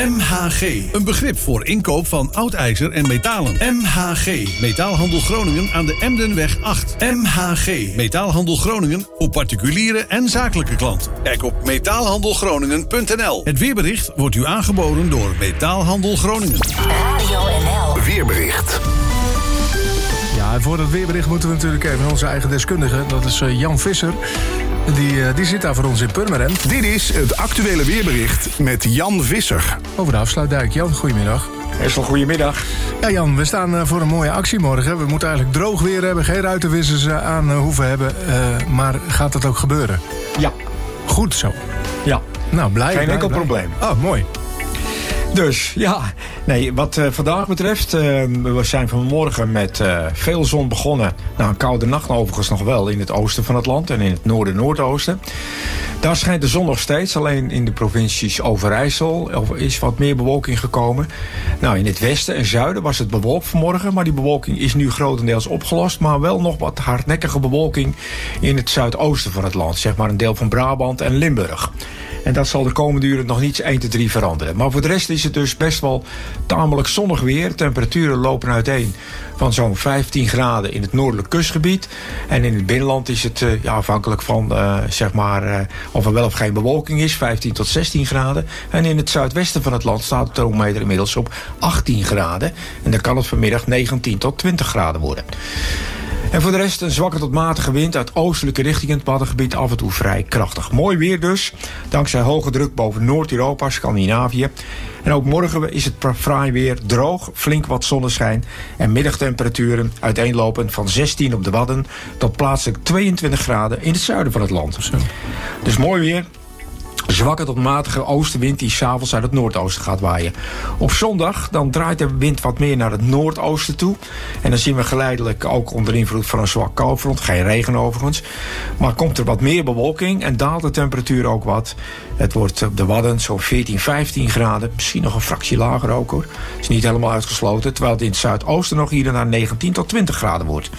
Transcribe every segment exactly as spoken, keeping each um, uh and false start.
M H G, een begrip voor inkoop van oud ijzer en metalen. M H G, Metaalhandel Groningen aan de Emdenweg acht. M H G, Metaalhandel Groningen voor particuliere en zakelijke klanten. Kijk op metaalhandelgroningen punt n l. Het weerbericht wordt u aangeboden door Metaalhandel Groningen. Radio N L. Weerbericht. Ja, en voor dat weerbericht moeten we natuurlijk even onze eigen deskundige. Dat is uh, Jan Visser. Die, uh, die zit daar voor ons in Purmerend. Dit is het actuele weerbericht met Jan Visser. Over de afsluitdijk. Jan, goedemiddag. Best goedemiddag. Ja, Jan, we staan uh, voor een mooie actie morgen. We moeten eigenlijk droog weer hebben, geen ruitenwissers uh, aan uh, hoeven hebben. Uh, maar gaat dat ook gebeuren? Ja. Goed zo. Ja. Nou, blij. Geen blij, enkel blij. probleem. Oh, mooi. Dus, ja. Nee, wat uh, vandaag betreft, uh, we zijn vanmorgen met uh, veel zon begonnen. Nou, een koude nacht overigens nog wel in het oosten van het land en in het noorden-noordoosten. Daar schijnt de zon nog steeds, alleen in de provincies Overijssel is wat meer bewolking gekomen. Nou, in het westen en zuiden was het bewolkt vanmorgen, maar die bewolking is nu grotendeels opgelost. Maar wel nog wat hardnekkige bewolking in het zuidoosten van het land, zeg maar een deel van Brabant en Limburg. En dat zal de komende uren nog niets één tot drie veranderen. Maar voor de rest is het dus best wel tamelijk zonnig weer. Temperaturen lopen uiteen van zo'n vijftien graden in het noordelijk kustgebied. En in het binnenland is het uh, ja, afhankelijk van uh, zeg maar, uh, of er wel of geen bewolking is, vijftien tot zestien graden. En in het zuidwesten van het land staat de thermometer inmiddels op achttien graden. En dan kan het vanmiddag negentien tot twintig graden worden. En voor de rest een zwakke tot matige wind uit oostelijke richting in het Waddengebied, af en toe vrij krachtig. Mooi weer dus, dankzij hoge druk boven Noord-Europa, Scandinavië. En ook morgen is het fraai weer, droog, flink wat zonneschijn en middagtemperaturen uiteenlopend van zestien op de Wadden tot plaatselijk tweeëntwintig graden in het zuiden van het land. Zo. Dus mooi weer. Zwakke tot matige oostenwind die 's avonds uit het noordoosten gaat waaien. Op zondag dan draait de wind wat meer naar het noordoosten toe. En dan zien we geleidelijk ook onder invloed van een zwak koufront. Geen regen overigens. Maar komt er wat meer bewolking en daalt de temperatuur ook wat. Het wordt op de Wadden zo'n veertien, vijftien graden. Misschien nog een fractie lager ook hoor. Is niet helemaal uitgesloten. Terwijl het in het zuidoosten nog hier en daar negentien tot twintig graden wordt.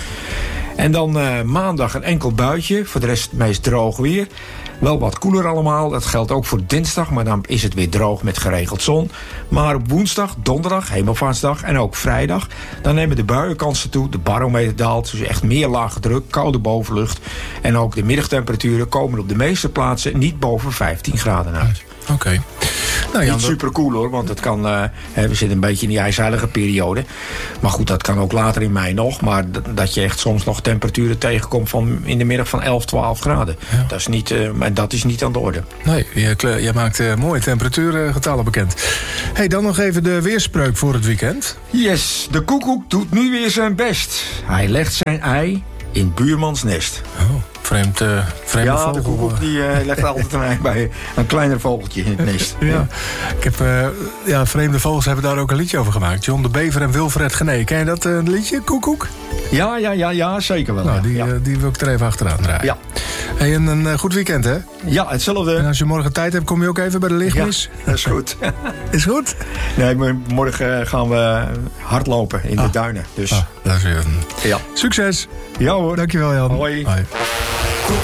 En dan uh, maandag een enkel buitje. Voor de rest meest droog weer. Wel wat koeler allemaal. Dat geldt ook voor dinsdag. Maar dan is het weer droog met geregeld zon. Maar op woensdag, donderdag, hemelvaartsdag en ook vrijdag. Dan nemen de buienkansen toe. De barometer daalt. Dus echt meer lage druk. Koude bovenlucht. En ook de middagtemperaturen komen op de meeste plaatsen niet boven vijftien graden uit. Oké. Okay. Nou, Jan, niet super cool hoor, want het kan, uh, we zitten een beetje in die ijzeilige periode. Maar goed, dat kan ook later in mei nog. Maar d- dat je echt soms nog temperaturen tegenkomt van in de middag van elf, twaalf graden. Ja. Dat is niet, uh, maar dat is niet aan de orde. Nee, je, je maakt uh, mooie temperatuurgetallen bekend. Hey, dan nog even de weerspreuk voor het weekend. Yes, de koekoek doet nu weer zijn best. Hij legt zijn ei in buurmans nest. Oh. Vreemd, uh, vreemde ja, vogel. de koekoek die, uh, legt altijd een ei bij een kleiner vogeltje in het nest. Ja. Ik heb, uh, ja, vreemde vogels hebben daar ook een liedje over gemaakt. John de Bever en Wilfred Genee. Ken je dat uh, liedje, Koekoek? Ja, ja, ja, ja, zeker wel. Nou, ja. die, Ja. uh, die wil ik er even achteraan draaien. Ja. Hey, en een uh, goed weekend, hè? Ja, hetzelfde. En als je morgen tijd hebt, kom je ook even bij de lichtmis? Ja, dat is goed. Is goed? Nee, maar morgen gaan we hardlopen in ah. de duinen. Dus. Ah, dat is weer een... Ja. Succes! Ja hoor. Dankjewel, Jan. Hoi. Hoi.